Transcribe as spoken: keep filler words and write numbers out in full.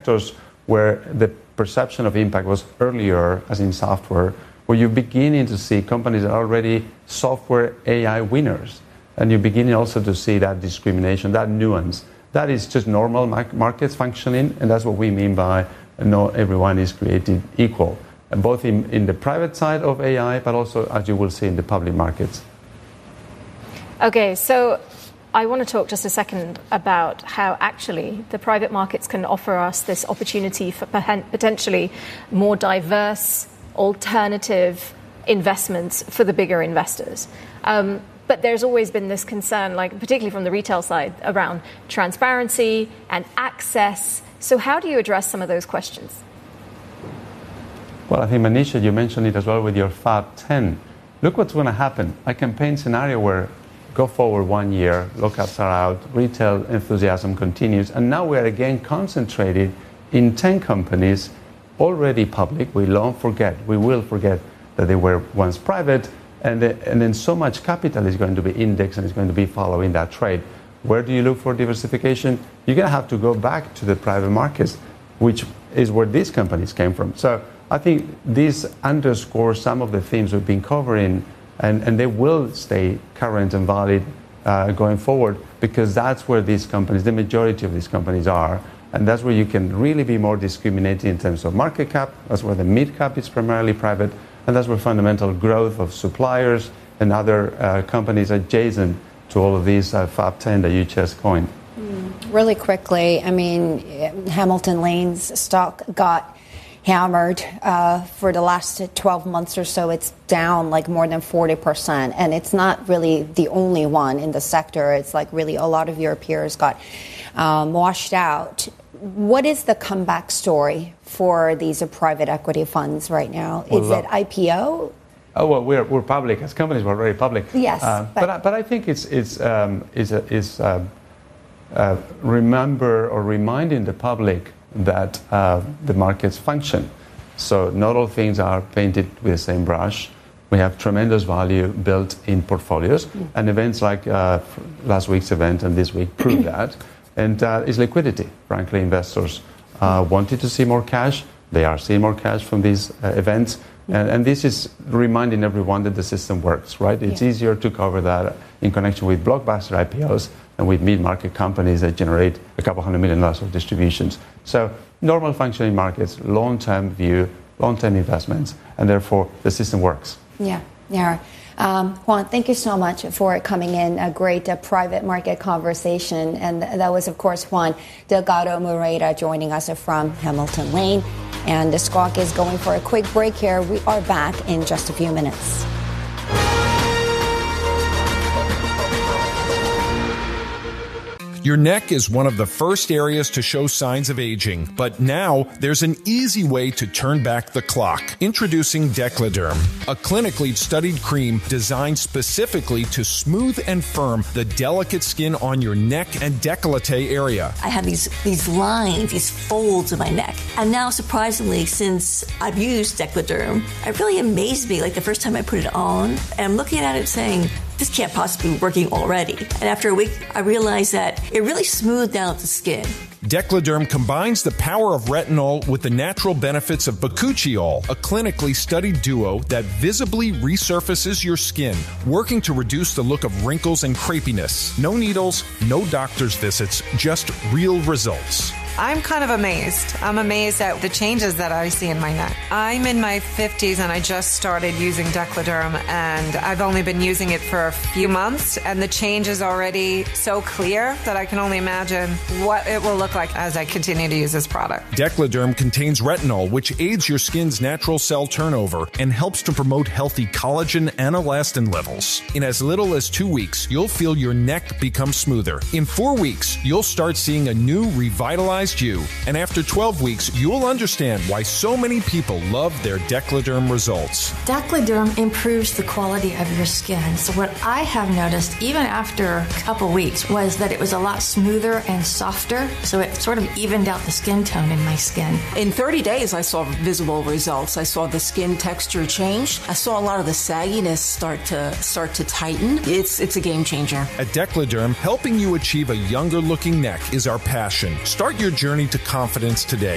sectors where the perception of impact was earlier, as in software, where you're beginning to see companies that are already software A I winners. And you're beginning also to see that discrimination, that nuance. That is just normal markets functioning, and that's what we mean by not everyone is created equal, both in, in the private side of A I, but also, as you will see, in the public markets. Okay, so I want to talk just a second about how actually the private markets can offer us this opportunity for potentially more diverse, alternative investments for the bigger investors. Um, But there's always been this concern, like particularly from the retail side, around transparency and access. So how do you address some of those questions? Well, I think, Manisha, you mentioned it as well with your Fab ten. Look what's going to happen. A campaign scenario where go forward one year, lockups are out, retail enthusiasm continues, and now we're again concentrated in ten companies already public. We won't forget, we will forget that they were once private. And, the, and then so much capital is going to be indexed and is going to be following that trade. Where do you look for diversification? You're going to have to go back to the private markets, which is where these companies came from. So I think this underscores some of the themes we've been covering, and, and they will stay current and valid uh, going forward, because that's where these companies, the majority of these companies are. And that's where you can really be more discriminating in terms of market cap. That's where the mid cap is primarily private. And that's where fundamental growth of suppliers and other uh, companies adjacent to all of these uh, Fab ten that you just coined. Mm, really quickly, I mean, Hamilton Lane's stock got hammered uh, for the last twelve months or so. It's down like more than forty percent. And it's not really the only one in the sector. It's like really a lot of your peers got um, washed out. What is the comeback story for these private equity funds right now? Is well, it I P O? Oh, well, we're, we're public. As companies, we're very public. Yes. Uh, but, but, but I think it's, it's, um, it's, it's uh, uh, remember or reminding the public that uh, the markets function. So not all things are painted with the same brush. We have tremendous value built in portfolios. Mm-hmm. And events like uh, last week's event and this week prove that. And uh, is liquidity. Frankly, investors uh, wanted to see more cash. They are seeing more cash from these uh, events. And, and this is reminding everyone that the system works, right? It's yeah. easier to cover that in connection with blockbuster I P Os than with mid-market companies that generate a couple hundred million dollars of distributions. So normal functioning markets, long-term view, long-term investments, and therefore the system works. Yeah, yeah. Um, Juan, thank you so much for coming in. A great uh, private market conversation. And th- that was, of course, Juan Delgado Moreira joining us from Hamilton Lane. And the stock is going for a quick break here. We are back in just a few minutes. Your neck is one of the first areas to show signs of aging, but now there's an easy way to turn back the clock. Introducing Decladerm, a clinically studied cream designed specifically to smooth and firm the delicate skin on your neck and décolleté area. I have these these lines, these folds in my neck. And now, surprisingly, since I've used Decladerm, it really amazed me. Like the first time I put it on, and I'm looking at it saying, this can't possibly be working already. And after a week, I realized that it really smoothed out the skin. Decladerm combines the power of retinol with the natural benefits of bakuchiol, a clinically studied duo that visibly resurfaces your skin, working to reduce the look of wrinkles and crepiness. No needles, no doctor's visits, just real results. I'm kind of amazed. I'm amazed at the changes that I see in my neck. I'm in my fifties and I just started using Decladerm, and I've only been using it for a few months, and the change is already so clear that I can only imagine what it will look like as I continue to use this product. Decladerm contains retinol, which aids your skin's natural cell turnover and helps to promote healthy collagen and elastin levels. In as little as two weeks, you'll feel your neck become smoother. In four weeks, you'll start seeing a new revitalized you. And after twelve weeks, you'll understand why so many people love their Decladerm results. Decladerm improves the quality of your skin. So what I have noticed, even after a couple weeks, was that it was a lot smoother and softer. So it sort of evened out the skin tone in my skin. In thirty days, I saw visible results. I saw the skin texture change. I saw a lot of the sagginess start to start to tighten. It's it's a game changer. At Decladerm, helping you achieve a younger looking neck is our passion. Start your journey to confidence today.